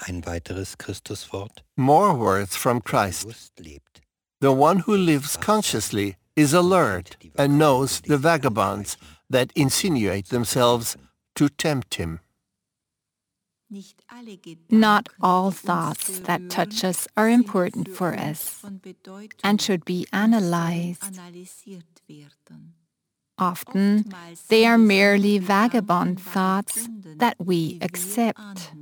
Ein weiteres Christuswort. More words from Christ. Bewusst lebt. The one who lives consciously is alert and knows the vagabonds that insinuate themselves to tempt him. Not all thoughts that touch us are important for us and should be analyzed. Often, they are merely vagabond thoughts that we accept.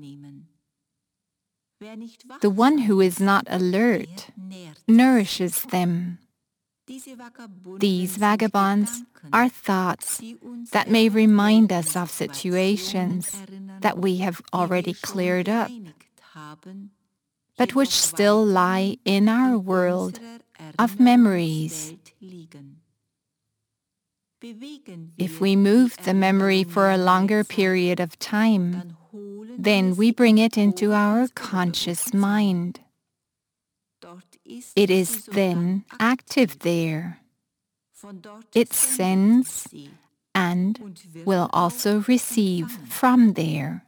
The one who is not alert nourishes them. These vagabonds are thoughts that may remind us of situations that we have already cleared up, but which still lie in our world of memories. If we move the memory for a longer period of time, then we bring it into our conscious mind. It is then active there. It sends and will also receive from there.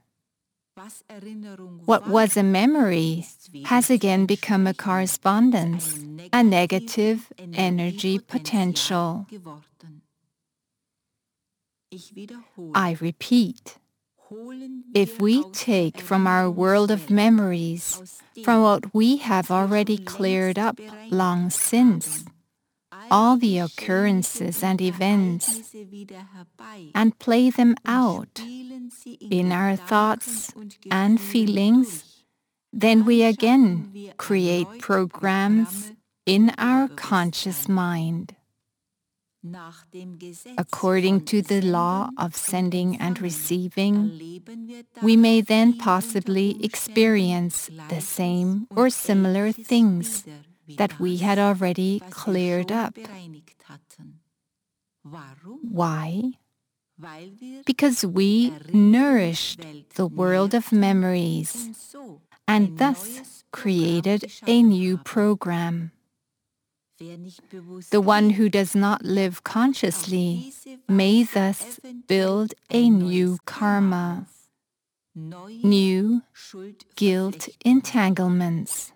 What was a memory has again become a correspondence, a negative energy potential. I repeat, if we take from our world of memories, from what we have already cleared up long since, all the occurrences and events, and play them out in our thoughts and feelings, then we again create programs in our conscious mind. According to the law of sending and receiving, we may then possibly experience the same or similar things that we had already cleared up. Why? Because we nourished the world of memories and thus created a new program. The one who does not live consciously may thus build a new karma, new guilt entanglements.